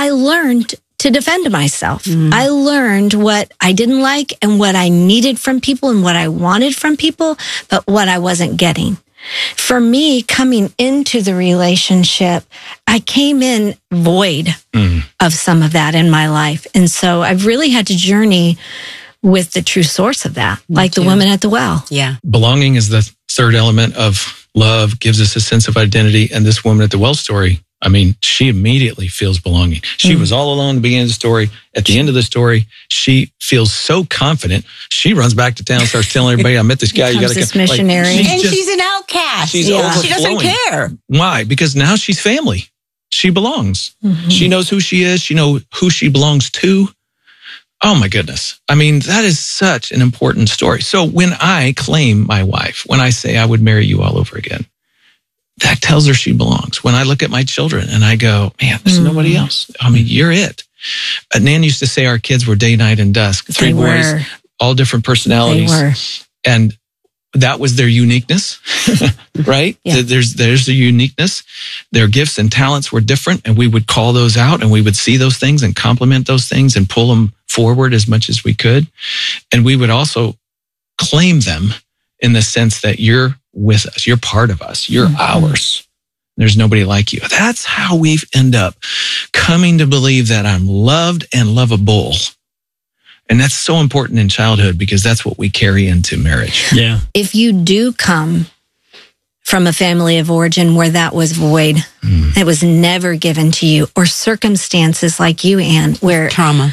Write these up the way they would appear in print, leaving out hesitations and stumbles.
I learned to defend myself. I learned what I didn't like and what I needed from people and what I wanted from people, but what I wasn't getting. For me, coming into the relationship, I came in void of some of that in my life. And so I've really had to journey with the true source of that, like the woman at the well. Yeah. Belonging is the third element of love, gives us a sense of identity. And this woman at the well story, I mean, she immediately feels belonging. She was all alone at the beginning of the story. At the end of the story, she feels so confident. She runs back to town, starts telling everybody, I met this guy. You got to this missionary. She's an outcast. She's She doesn't overflowing. care. Why? Because now she's family. She belongs. She knows who she is. She knows who she belongs to. Oh my goodness. I mean, that is such an important story. So when I claim my wife, when I say I would marry you all over again, that tells her she belongs. When I look at my children and I go, man, there's nobody else. I mean, you're it. Nan used to say our kids were day, night, and dusk. Three boys, all different personalities. They were. And that was their uniqueness, right? Yeah. There's the uniqueness. Their gifts and talents were different, and we would call those out, and we would see those things and compliment those things and pull them forward as much as we could. And we would also claim them in the sense that you're with us, you're part of us, you're ours. There's nobody like you. That's how we end up coming to believe that I'm loved and lovable. And that's so important in childhood because that's what we carry into marriage. Yeah. If you do come from a family of origin where that was void, it was never given to you, or circumstances like you, Ann, where trauma,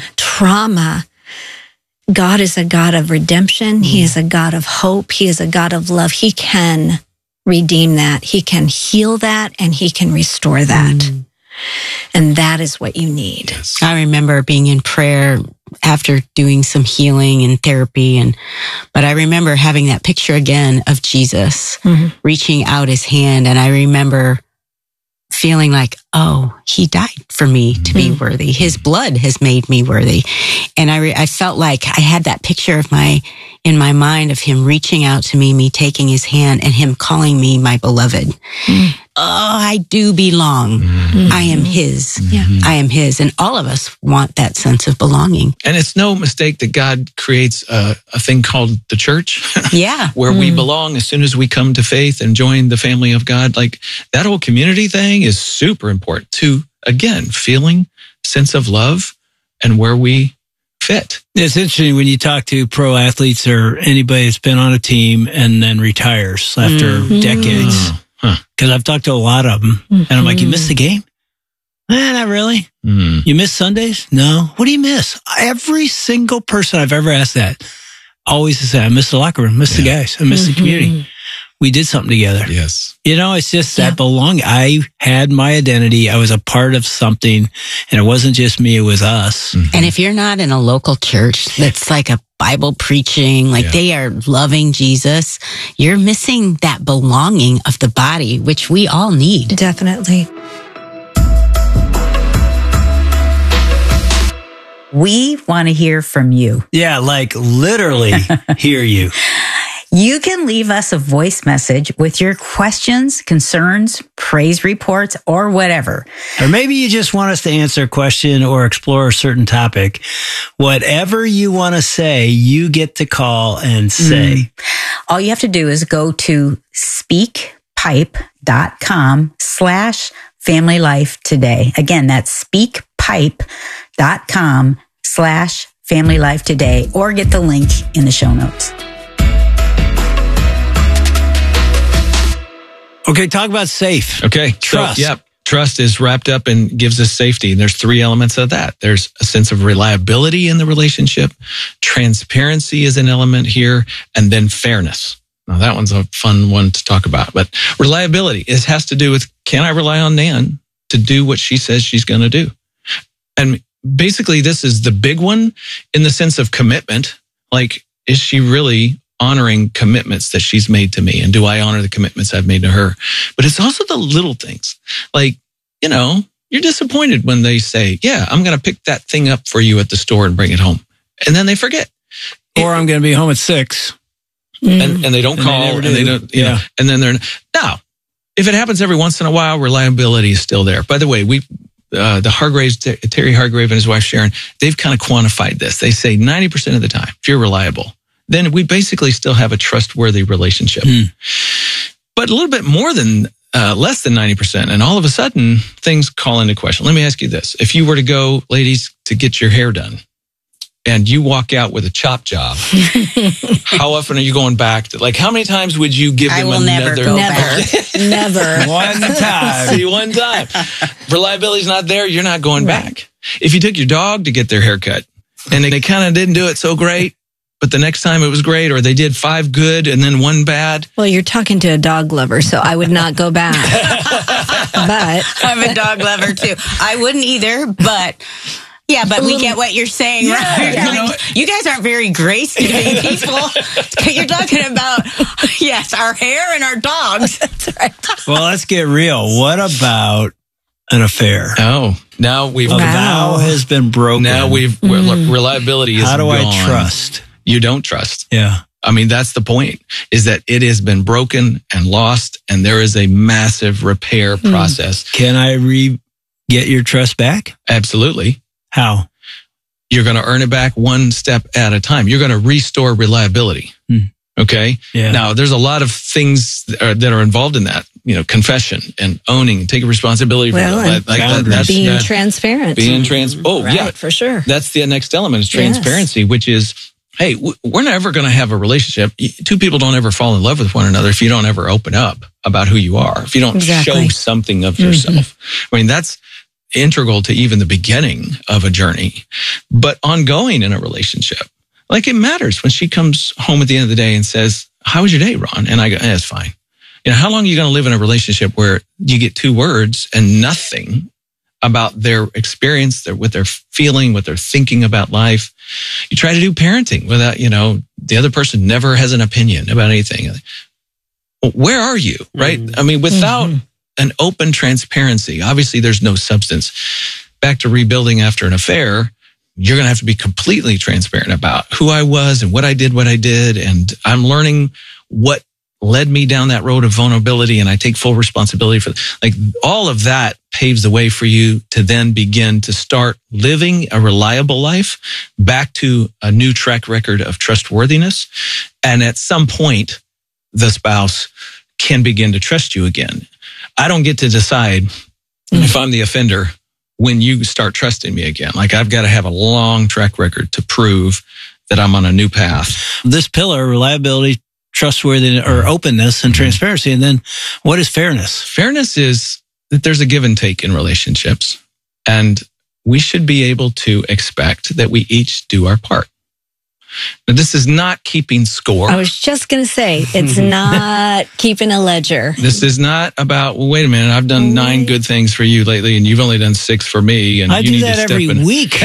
God is a God of redemption. He is a God of hope. He is a God of love. He can redeem that. He can heal that, and he can restore that. And that is what you need. Yes. I remember being in prayer after doing some healing and therapy, but I remember having that picture again of Jesus reaching out his hand, and I remember feeling like, oh, he died for me to be worthy. His blood has made me worthy. And I felt like I had that picture in my mind of him reaching out to me taking his hand, and him calling me my beloved. Oh, I do belong. I am his. I am his. And all of us want that sense of belonging. And it's no mistake that God creates a thing called the church. Yeah. Where we belong as soon as we come to faith and join the family of God. Like that whole community thing is super important to, again, feeling sense of love and where we fit. It's interesting when you talk to pro athletes or anybody that's been on a team and then retires after decades. Because I've talked to a lot of them, and I'm like, you missed the game? Not really. You miss Sundays? No. What do you miss? Every single person I've ever asked that always says, I miss the locker room, miss the guys, I miss the community. We did something together. Yes. You know, it's just that belonging. I had my identity. I was a part of something, and it wasn't just me, it was us. And if you're not in a local church that's like a Bible preaching, like they are loving Jesus, you're missing that belonging of the body, which we all need. Definitely. We want to hear from you. Yeah, like literally hear you. You can leave us a voice message with your questions, concerns, praise reports, or whatever. Or maybe you just want us to answer a question or explore a certain topic. Whatever you want to say, you get to call and say. All you have to do is go to speakpipe.com/family life today. Again, that's speakpipe.com/family life today, or get the link in the show notes. Okay, talk about safe. Okay. Trust. So, trust is wrapped up and gives us safety. And there's three elements of that. There's a sense of reliability in the relationship. Transparency is an element here. And then fairness. Now that one's a fun one to talk about. But reliability, it has to do with, can I rely on Nan to do what she says she's going to do? And basically this is the big one in the sense of commitment. Like, is she really honoring commitments that she's made to me? And do I honor the commitments I've made to her? But it's also the little things. Like, you know, you're disappointed when they say, yeah, I'm going to pick that thing up for you at the store and bring it home. And then they forget. Or I'm going to be home at 6. And they don't call. They don't, you know, and then they're, now, if it happens every once in a while, reliability is still there. By the way, the Hargraves, Terry Hargrave and his wife Sharon, they've kind of quantified this. They say 90% of the time, if you're reliable, then we basically still have a trustworthy relationship. But a little bit more than, less than 90%. And all of a sudden, things call into question. Let me ask you this. If you were to go, ladies, to get your hair done, and you walk out with a chop job, how often are you going back to, like, how many times would you give them another? Never go back. Never. One time. See, one time. Reliability's not there, you're not going back. If you took your dog to get their hair cut, and they kind of didn't do it so great, but the next time it was great, or they did 5 good and then 1 bad. Well, you're talking to a dog lover, so I would not go back. But I'm a dog lover too. I wouldn't either, but yeah, but we get what you're saying, right? Yeah. You guys aren't very grace-giving people. You're talking about, yes, our hair and our dogs. That's right. Well, let's get real. What about an affair? Oh, now we've A vow has been broken. now reliability is How do gone. I trust? You don't trust. Yeah. I mean, that's the point, is that it has been broken and lost, and there is a massive repair process. Can I get your trust back? Absolutely. How? You're going to earn it back one step at a time. You're going to restore reliability. Okay. Yeah. Now, there's a lot of things that are involved in that. You know, confession and owning and taking responsibility for and being transparent. Right, for sure. That's the next element is transparency, which is, hey, we're never going to have a relationship. 2 people don't ever fall in love with one another if you don't ever open up about who you are, if you don't show something of yourself. I mean, that's integral to even the beginning of a journey, but ongoing in a relationship. Like, it matters when she comes home at the end of the day and says, "How was your day, Ron?" And I go, "It's fine." You know, how long are you going to live in a relationship where you get 2 words and nothing about their experience, what they're feeling, what they're thinking about life? You try to do parenting without, the other person never has an opinion about anything. Well, where are you, right? I mean, without an open transparency, obviously there's no substance. Back to rebuilding after an affair, you're going to have to be completely transparent about who I was and what I did, and I'm learning what led me down that road of vulnerability, and I take full responsibility for all of that paves the way for you to then begin to start living a reliable life back to a new track record of trustworthiness. And at some point, the spouse can begin to trust you again. I don't get to decide if I'm the offender when you start trusting me again. Like, I've got to have a long track record to prove that I'm on a new path. This pillar, reliability, trustworthiness, or openness and transparency. And then what is fairness? Fairness is that there's a give and take in relationships, and we should be able to expect that we each do our part. Now, this is not keeping score. I was just going to say, it's not keeping a ledger. This is not about, well, wait a minute, I've done 9 good things for you lately, and you've only done 6 for me. And I you do need that to step every in. week.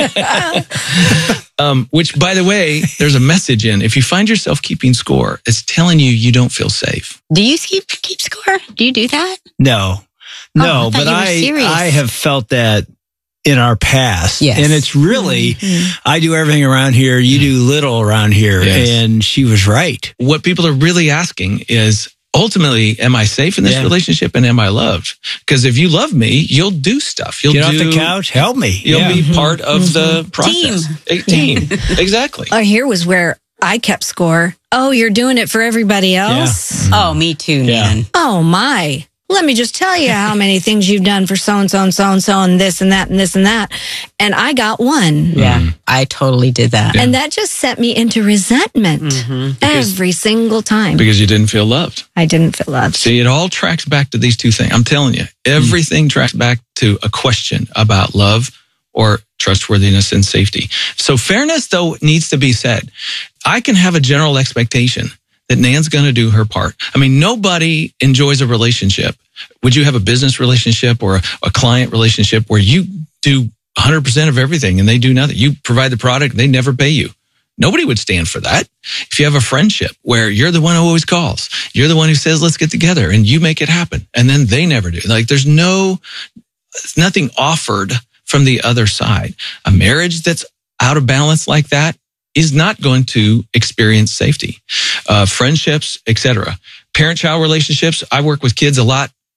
Which, by the way, there's a message in. If you find yourself keeping score, it's telling you don't feel safe. Do you keep score? Do you do that? No, I thought but you were serious. I have felt that in our past. Yes. And it's really, I do everything around here. You do little around here. Yes. And she was right. What people are really asking is, ultimately, am I safe in this relationship, and am I loved? Because if you love me, you'll do stuff. You'll Get off the couch, help me. You'll be part of the process. Team. Exactly. Here was where I kept score. Oh, you're doing it for everybody else? Oh, me too, man. Oh, my. Let me just tell you how many things you've done for so-and-so and so-and-so and this and that and this and that. And I got 1. Yeah, I totally did that. And that just set me into resentment every single time. Because you didn't feel loved. I didn't feel loved. See, it all tracks back to these 2 things. I'm telling you, everything tracks back to a question about love or trustworthiness and safety. So fairness, though, needs to be said. I can have a general expectation that Nan's going to do her part. I mean, nobody enjoys a relationship. Would you have a business relationship or a client relationship where you do 100% of everything and they do nothing? You provide the product, they never pay you. Nobody would stand for that. If you have a friendship where you're the one who always calls, you're the one who says, let's get together, and you make it happen, and then they never do. Like, there's nothing offered from the other side. A marriage that's out of balance like that is not going to experience safety. Friendships, etc. Parent-child relationships. I work with kids a lot.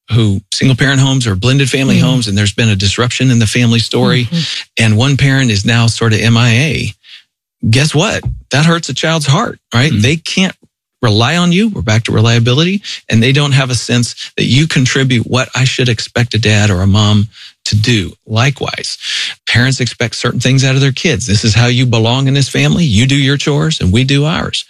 single parent homes or blended family homes, and there's been a disruption in the family story, and one parent is now sort of MIA. Guess what? That hurts a child's heart, right? They can't rely on you. We're back to reliability. And they don't have a sense that you contribute what I should expect a dad or a mom to do. Likewise, parents expect certain things out of their kids. This is how you belong in this family. You do your chores and we do ours.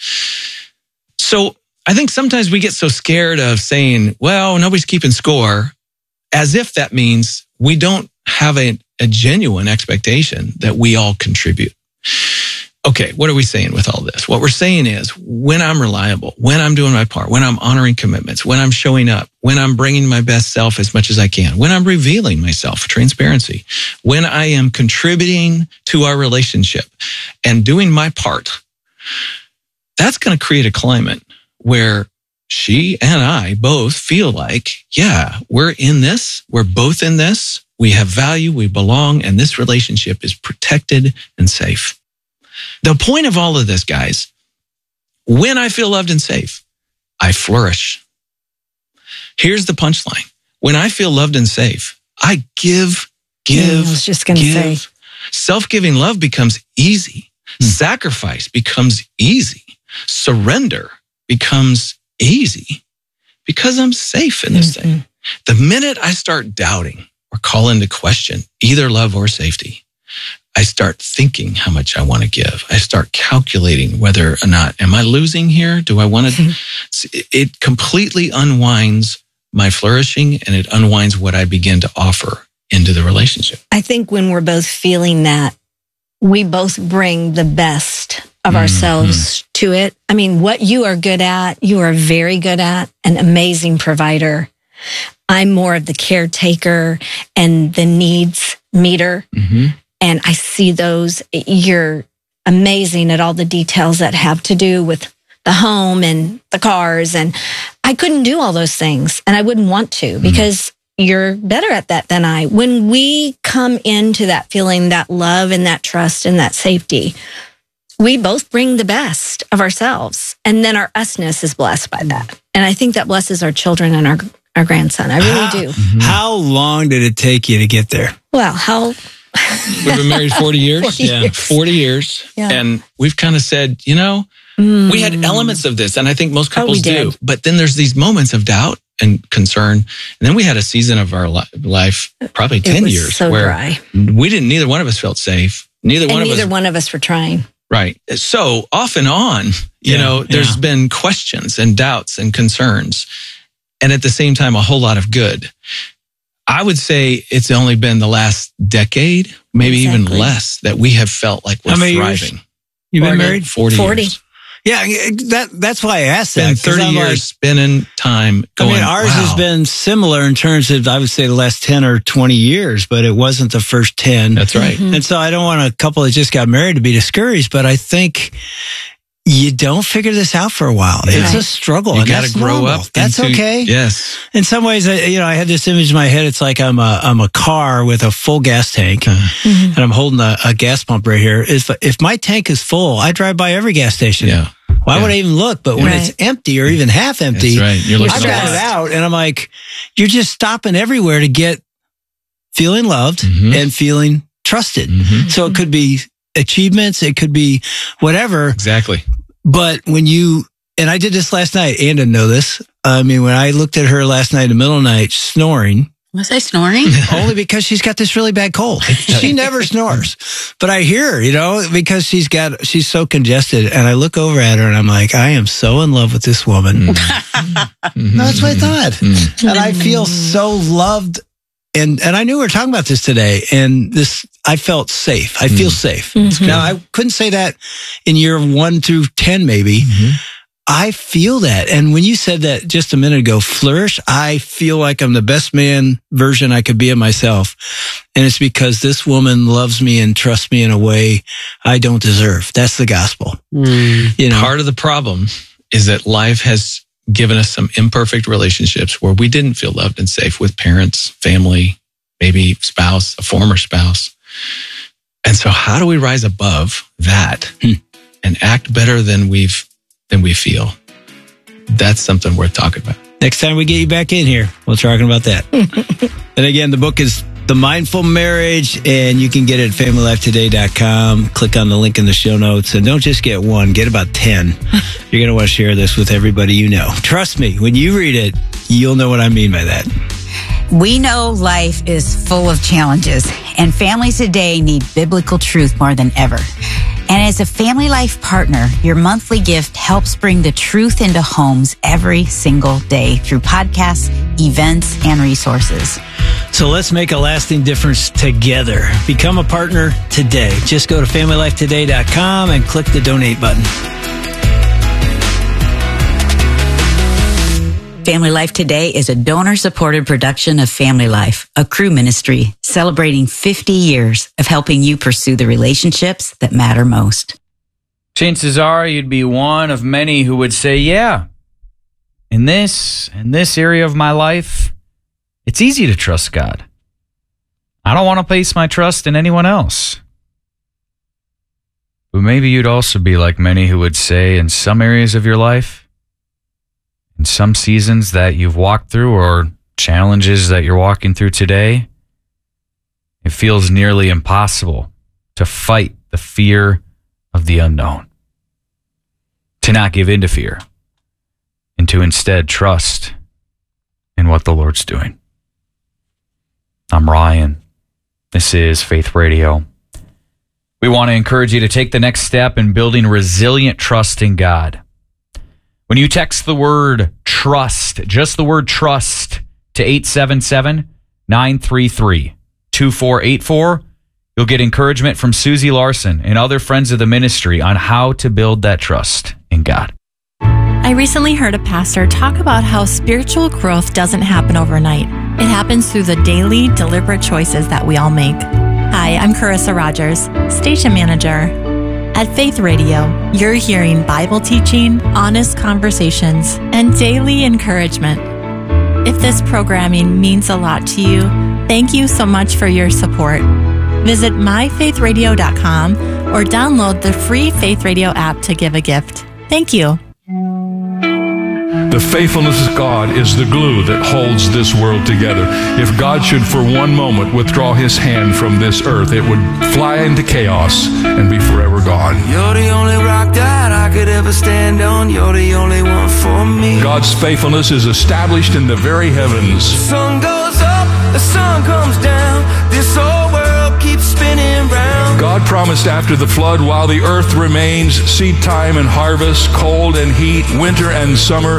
So I think sometimes we get so scared of saying, well, nobody's keeping score, as if that means we don't have a genuine expectation that we all contribute. Okay, what are we saying with all this? What we're saying is when I'm reliable, when I'm doing my part, when I'm honoring commitments, when I'm showing up, when I'm bringing my best self as much as I can, when I'm revealing myself, transparency, when I am contributing to our relationship and doing my part, that's going to create a climate where she and I both feel like, yeah, we're in this. We're both in this. We have value. We belong. And this relationship is protected and safe. The point of all of this, guys, when I feel loved and safe, I flourish. Here's the punchline. When I feel loved and safe, I give. I was just going to say. Self-giving love becomes easy. Sacrifice becomes easy. Surrender becomes easy because I'm safe in this thing. The minute I start doubting or call into question either love or safety, I start thinking how much I want to give. I start calculating whether or not, am I losing here? Do I want to? It completely unwinds my flourishing and it unwinds what I begin to offer into the relationship. I think when we're both feeling that, we both bring the best of ourselves to it. I mean, what you are good at, you are very good at, an amazing provider. I'm more of the caretaker and the needs meter. And I see those. You're amazing at all the details that have to do with the home and the cars. And I couldn't do all those things. And I wouldn't want to because you're better at that than I. When we come into that feeling, that love and that trust and that safety, we both bring the best of ourselves. And then our usness is blessed by that. And I think that blesses our children and our grandson. I really do. How long did it take you to get there? Well, We've been married 40 years. 40 years. 40 years. Yeah. And we've kind of said, we had elements of this, and I think most couples do. But then there's these moments of doubt and concern. And then we had a season of our life, probably 10 years, so where dry. neither one of us felt safe. Neither one of us were trying. Right. So off and on, there's been questions and doubts and concerns. And at the same time, a whole lot of good. I would say it's only been the last decade, maybe even less, that we have felt like we're thriving. You've been married? 40 years. Yeah, that's why I asked that. Been 30 years spending time going, ours has been similar in terms of, I would say, the last 10 or 20 years, but it wasn't the first 10. That's right. And so I don't want a couple that just got married to be discouraged, but I think you don't figure this out for a while. Yeah. It's a struggle. You got to grow up. That's okay. Yes. In some ways, I had this image in my head. It's like I'm a car with a full gas tank, and I'm holding a gas pump right here. If my tank is full, I drive by every gas station. Yeah. Why would I even look? But when it's empty or even half empty, that's right. I got it out, and I'm like, you're just stopping everywhere to get feeling loved and feeling trusted. So it could be achievements, it could be whatever. Exactly. But when and I did this last night, Ann didn't know this. I mean, when I looked at her last night in the middle of the night snoring. Was I snoring? Only because she's got this really bad cold. She never snores. But I hear her, because she's so congested. And I look over at her and I'm like, I am so in love with this woman. That's what I thought. And I feel so loved. And I knew we were talking about this today, and I felt safe. I feel safe. Now, I couldn't say that in year 1 through 10, maybe. I feel that. And when you said that just a minute ago, flourish, I feel like I'm the best man version I could be of myself. And it's because this woman loves me and trusts me in a way I don't deserve. That's the gospel. Part of the problem is that life has given us some imperfect relationships where we didn't feel loved and safe with parents, family, maybe spouse, a former spouse. And so how do we rise above that and act better than we feel? That's something worth talking about. Next time we get you back in here, we'll talk about that. And again, the book is The Mindful Marriage, and you can get it at familylifetoday.com. Click on the link in the show notes, and don't just get one, get about 10. You're going to want to share this with everybody you know. Trust me, when you read it, you'll know what I mean by that. We know life is full of challenges, and families today need biblical truth more than ever. And as a Family Life partner, your monthly gift helps bring the truth into homes every single day through podcasts, events, and resources. So let's make a lasting difference together. Become a partner today. Just go to familylifetoday.com and click the donate button. Family Life Today is a donor-supported production of Family Life, a Cru ministry celebrating 50 years of helping you pursue the relationships that matter most. Chances are you'd be one of many who would say, yeah, in this area of my life, it's easy to trust God. I don't want to place my trust in anyone else. But maybe you'd also be like many who would say in some areas of your life, in some seasons that you've walked through or challenges that you're walking through today, it feels nearly impossible to fight the fear of the unknown, to not give in to fear, and to instead trust in what the Lord's doing. I'm Ryan. This is Faith Radio. We want to encourage you to take the next step in building resilient trust in God. When you text the word trust, just the word trust, to 877-933-2484, you'll get encouragement from Susie Larson and other friends of the ministry on how to build that trust in God. I recently heard a pastor talk about how spiritual growth doesn't happen overnight. It happens through the daily, deliberate choices that we all make. Hi, I'm Carissa Rogers, station manager. At Faith Radio, you're hearing Bible teaching, honest conversations, and daily encouragement. If this programming means a lot to you, thank you so much for your support. Visit myfaithradio.com or download the free Faith Radio app to give a gift. Thank you. The faithfulness of God is the glue that holds this world together. If God should for one moment withdraw his hand from this earth, it would fly into chaos and be forever gone. You're the only rock that I could ever stand on. You're the only one for me. God's faithfulness is established in the very heavens. The sun goes up, the sun comes down. This whole world keeps spinning round. God promised after the flood, while the earth remains, seed time and harvest, cold and heat, winter and summer,